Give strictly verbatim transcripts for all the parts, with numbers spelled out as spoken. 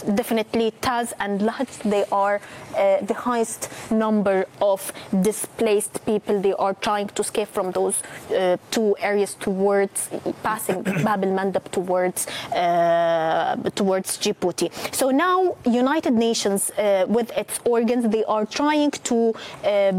definitely Taz and Lahj, they are uh, the highest number of displaced people. They are trying to escape from those uh, two areas towards passing Bab el-Mandab towards uh, towards Djibouti. So now United Nations uh, with its organs, they are trying to uh,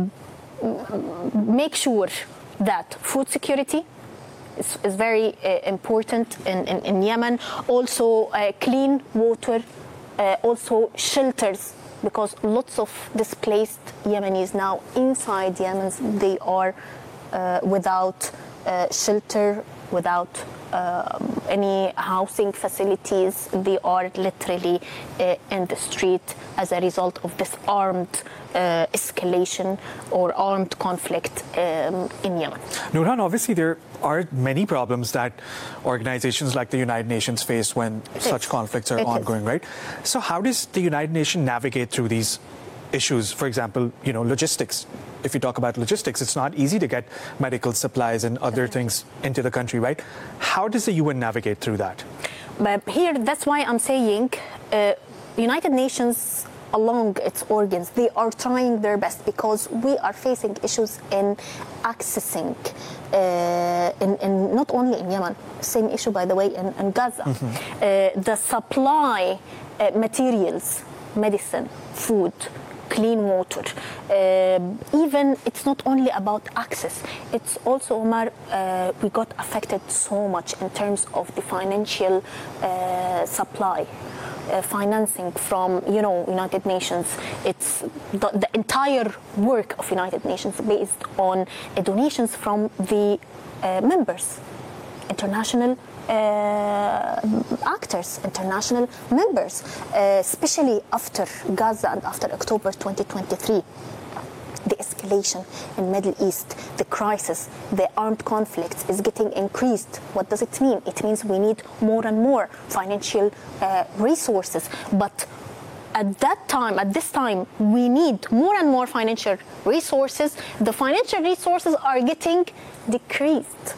make sure that food security is, is very uh, important in, in, in Yemen. Also uh, clean water, uh, also shelters, because lots of displaced Yemenis now inside Yemen, they are uh, without uh, shelter, without uh, any housing facilities. They are literally uh, in the street as a result of this armed uh, escalation or armed conflict um, in Yemen. Nourhan, obviously there are many problems that organizations like the United Nations face when it such is. conflicts are it ongoing, is. right? So how does the United Nations navigate through these issues? For example, you know, logistics. If you talk about logistics, it's not easy to get medical supplies and other things into the country, right? How does the U N navigate through that? But here, that's why I'm saying uh, United Nations, along its organs, they are trying their best, because we are facing issues in accessing, uh, in, in not only in Yemen, same issue, by the way, in, in Gaza. Mm-hmm. uh, the supply uh, materials, medicine, food, clean water. Uh, even it's not only about access, it's also, Omar, uh, we got affected so much in terms of the financial uh, supply. Uh, financing from, you know, United Nations. It's the, the entire work of United Nations based on uh, donations from the uh, members, international uh, actors, international members, uh, especially after Gaza and after October twenty twenty-three. The escalation in Middle East, the crisis, the armed conflicts is getting increased. What does it mean? It means we need more and more financial uh, resources. But at that time, at this time, we need more and more financial resources. The financial resources are getting decreased.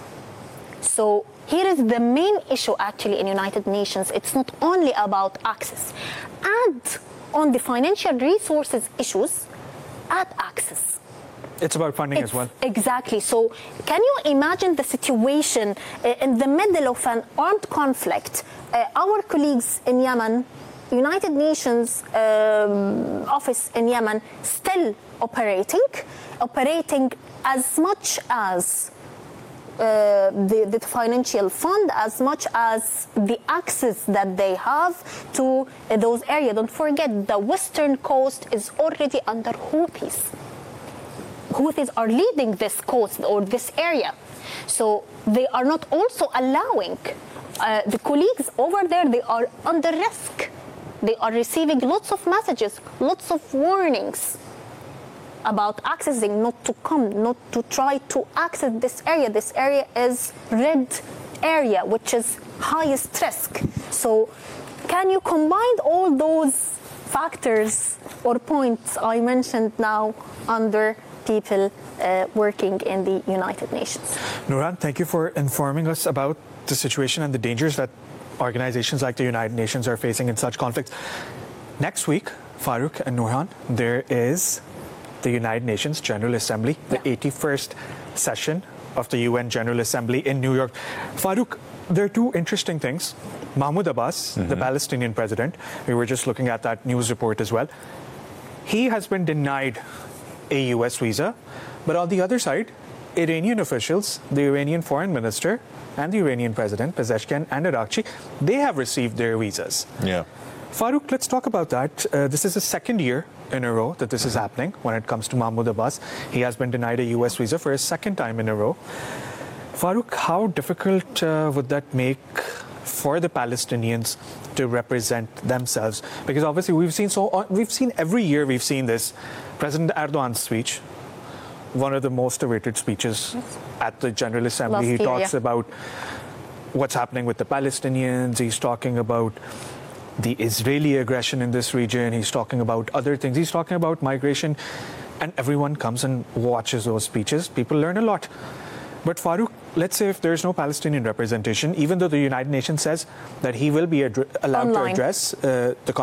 So here is the main issue actually in United Nations. It's not only about access. And on the financial resources issues, add access. It's about funding it's, as well. Exactly. So can you imagine the situation uh, in the middle of an armed conflict? Uh, our colleagues in Yemen, United Nations um, office in Yemen, still operating, operating as much as Uh, the, the financial fund, as much as the access that they have to uh, those areas. Don't forget, the western coast is already under Houthis. Houthis are leading this coast or this area. So they are not also allowing uh, the colleagues over there, they are under risk. They are receiving lots of messages, lots of warnings about accessing, not to come, not to try to access this area. This area is red area, which is highest risk. So can you combine all those factors or points I mentioned now under people uh, working in the United Nations? Nourhan, thank you for informing us about the situation and the dangers that organizations like the United Nations are facing in such conflicts. Next week, Farouk and Nourhan, there is the United Nations General Assembly, the yeah. eighty-first session of the U N General Assembly in New York. Farouk, there are two interesting things. Mahmoud Abbas, mm-hmm. the Palestinian president, we were just looking at that news report as well. He has been denied a U S visa, but on the other side, Iranian officials, the Iranian foreign minister and the Iranian president, Pezeshkian and Arakchi, they have received their visas. Yeah. Farouk, let's talk about that. Uh, this is the second year in a row that this is happening when it comes to Mahmoud Abbas. He has been denied a U S visa for a second time in a row. Farouk, how difficult uh, would that make for the Palestinians to represent themselves? Because obviously we've seen so uh, we've seen every year we've seen this. President Erdogan's speech, one of the most awaited speeches yes. at the General Assembly. Last he year, talks yeah. about what's happening with the Palestinians. He's talking about the Israeli aggression in this region. He's talking about other things. He's talking about migration. And everyone comes and watches those speeches. People learn a lot. But Farouk, let's say if there's no Palestinian representation, even though the United Nations says that he will be allowed Online. to address uh, the